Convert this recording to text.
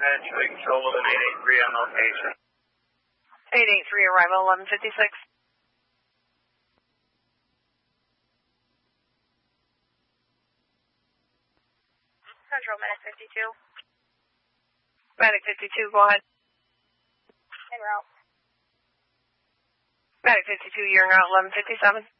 ahead, we control with an 883 on location. 883 arrival 1156. Central Medic 52. Medic 52, go ahead. En route. Medic 52, you're en route 1157.